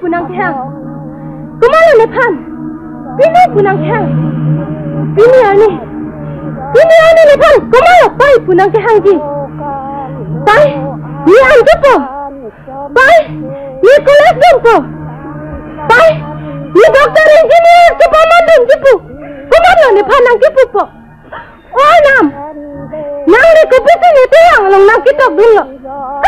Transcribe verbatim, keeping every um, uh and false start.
punang kehang. Kemana Nepal? Ini punang kehang. Ini ani. Ini ani Nepal. Kemana pai punang kehang ki? Pai, ni ante po. Pai, ni kulas dong po. Pai, ni dokter engineer ke pamandun jipu. Kemana Nepal nang jipu po? Oh nam. Nang ni kupisi ni tiang long nang kitab dulu.